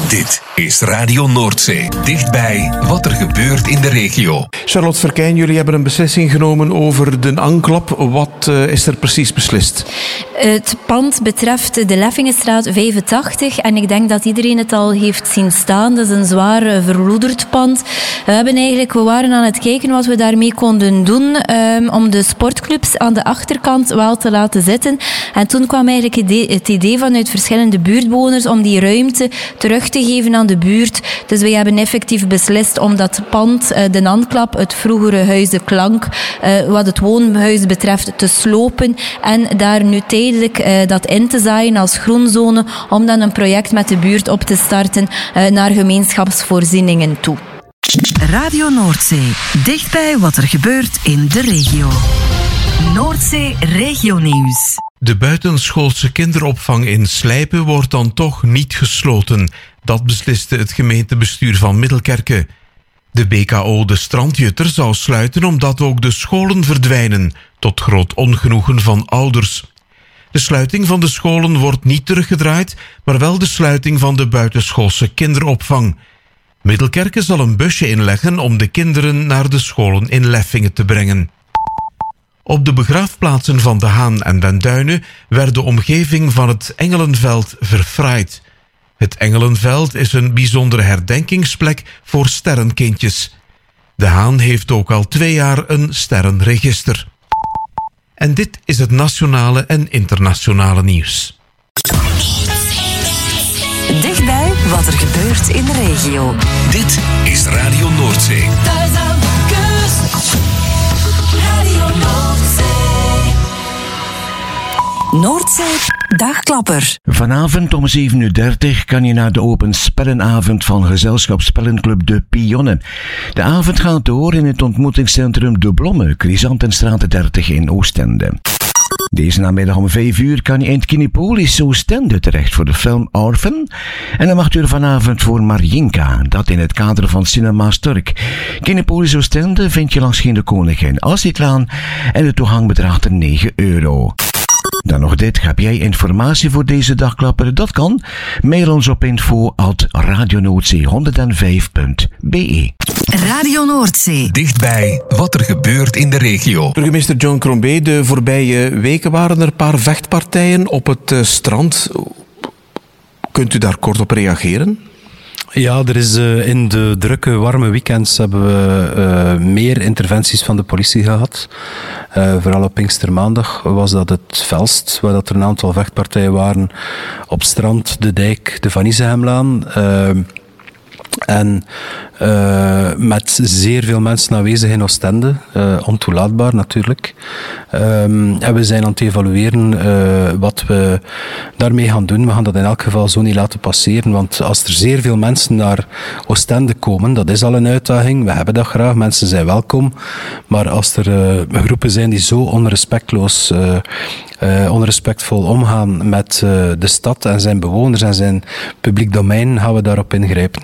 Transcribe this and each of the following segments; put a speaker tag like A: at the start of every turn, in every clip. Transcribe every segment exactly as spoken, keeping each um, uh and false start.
A: Dit is Radio Noordzee. Dichtbij wat er gebeurt in de regio.
B: Charlotte Verkijn, jullie hebben een beslissing genomen over de Anklap. Wat uh, is er precies beslist?
C: Het pand betreft de Leffingenstraat vijfentachtig en ik denk dat iedereen het al heeft zien staan. Dat is een zwaar uh, verloederd pand. We, hebben eigenlijk, we waren aan het kijken wat we daarmee konden doen um, om de sportclubs aan de achterkant wel te laten zitten. En toen kwam eigenlijk het idee, het idee vanuit verschillende buurtbewoners om die ruimte terug te geven aan de buurt. Dus wij hebben effectief beslist om dat pand, uh, de Anklap, het vroegere Huis de Klank, uh, wat het woonhuis betreft, te slopen en daar nu tijdelijk uh, dat in te zaaien als groenzone om dan een project met de buurt op te starten uh, naar gemeenschapsvoorzieningen toe.
D: Radio Noordzee. Dichtbij wat er gebeurt in de regio. Noordzee Regionieuws.
E: De buitenschoolse kinderopvang in Slijpen wordt dan toch niet gesloten. Dat besliste het gemeentebestuur van Middelkerke. De B K O De Strandjutter zou sluiten omdat ook de scholen verdwijnen, tot groot ongenoegen van ouders. De sluiting van de scholen wordt niet teruggedraaid, maar wel de sluiting van de buitenschoolse kinderopvang. Middelkerke zal een busje inleggen om de kinderen naar de scholen in Leffingen te brengen. Op de begraafplaatsen van De Haan en Den Duinen werd de omgeving van het Engelenveld verfraaid. Het Engelenveld is een bijzondere herdenkingsplek voor sterrenkindjes. De Haan heeft ook al twee jaar een sterrenregister. En dit is het nationale en internationale nieuws.
D: Dichtbij wat er gebeurt in de regio.
A: Dit is Radio Noordzee.
D: Thuis aan de kust. Radio Noordzee. Noordzee Dagklapper.
F: Vanavond om zeven uur dertig kan je naar de open spellenavond van gezelschap Spellenclub De Pionnen. De avond gaat door in het ontmoetingscentrum De Blomme, Chrysantenstraat dertig in Oostende. Deze namiddag om vijf uur kan je in het Kinepolis Oostende terecht voor de film Orphan. En dan mag u er vanavond voor Marjinka, dat in het kader van Cinema Sturk. Kinepolis Oostende vind je langs de Koningin Alsitlaan en de toegang bedraagt negen euro. Dan nog dit, heb jij informatie voor deze dagklapper? Dat kan. Mail ons op info at radionoordzee honderdvijf punt b e.
D: Radio Noordzee.
A: Dichtbij wat er gebeurt in de regio.
B: Burgemeester John Crombie, de voorbije weken waren er een paar vechtpartijen op het uh, strand. Kunt u daar kort op reageren?
G: Ja, er is uh, in de drukke, warme weekends hebben we uh, meer interventies van de politie gehad. Uh, vooral op Pinkstermaandag was dat het felst, waar dat er een aantal vechtpartijen waren op strand, de dijk, de Van Isehemlaan. Uh, En uh, met zeer veel mensen aanwezig in Oostende, uh, ontoelaatbaar natuurlijk. Um, en we zijn aan het evalueren uh, wat we daarmee gaan doen. We gaan dat in elk geval zo niet laten passeren, want als er zeer veel mensen naar Oostende komen, dat is al een uitdaging. We hebben dat graag, mensen zijn welkom. Maar als er uh, groepen zijn die zo onrespectloos, uh, uh, onrespectvol omgaan met uh, de stad en zijn bewoners en zijn publiek domein, gaan we daarop ingrijpen.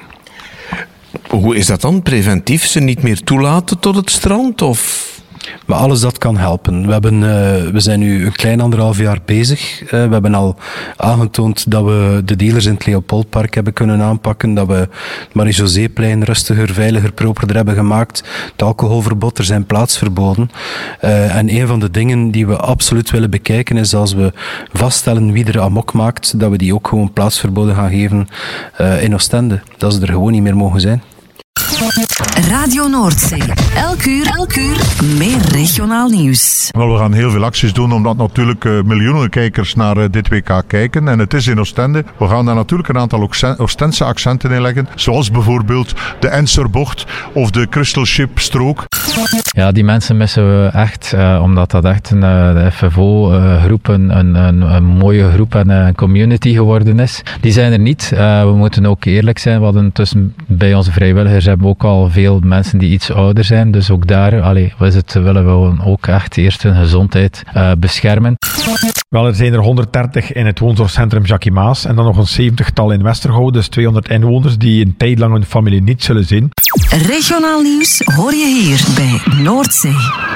B: Hoe is dat dan? Preventief ze niet meer toelaten tot het strand? Of?
G: Maar alles dat kan helpen. We, hebben, uh, we zijn nu een klein anderhalf jaar bezig. Uh, we hebben al aangetoond dat we de dealers in het Leopoldpark hebben kunnen aanpakken. Dat we het Marie-Joséplein rustiger, veiliger, properder hebben gemaakt. Het alcoholverbod, er zijn plaatsverboden. Uh, en een van de dingen die we absoluut willen bekijken is als we vaststellen wie er amok maakt, dat we die ook gewoon plaatsverboden gaan geven uh, in Oostende. Dat ze er gewoon niet meer mogen zijn.
D: Radio Noordzee. Elk uur, elk uur meer regionaal nieuws.
H: Wel, we gaan heel veel acties doen, omdat natuurlijk uh, miljoenen kijkers naar uh, dit W K kijken. En het is in Oostende. We gaan daar natuurlijk een aantal Oostense accenten in leggen. Zoals bijvoorbeeld de Enserbocht of de Crystal Ship strook.
I: Ja, die mensen missen we echt, uh, omdat dat echt een uh, de F F O-groep, uh, een, een, een, een mooie groep en een community geworden is. Die zijn er niet. Uh, we moeten ook eerlijk zijn. We hadden tussen bij onze vrijwilligers hebben we ook al veel mensen die iets ouder zijn. Dus ook daar allee, was het, willen we ook echt eerst hun gezondheid uh, beschermen.
J: Wel, er zijn er honderddertig in het woonzorgcentrum Jackie Maas en dan nog een zeventigtal in Westergouw, dus tweehonderd inwoners die een tijd lang hun familie niet zullen zien.
D: Regionaal nieuws hoor je hier bij Noordzee.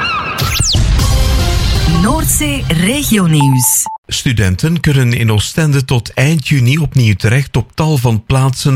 D: Noordzee Regionieuws.
E: Studenten kunnen in Oostende tot eind juni opnieuw terecht op tal van plaatsen